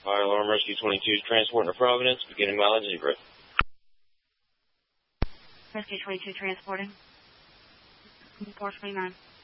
Fire alarm rescue 22 is transporting to Providence, beginning mileage 0. Rescue 22 transporting. 429.